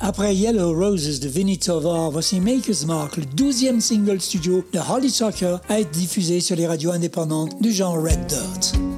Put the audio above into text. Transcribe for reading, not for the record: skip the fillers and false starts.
Après Yellow Roses de Vinnie Tovar, voici Maker's Mark, le 12e single studio de Holly Tucker, à être diffusé sur les radios indépendantes du genre Red Dirt.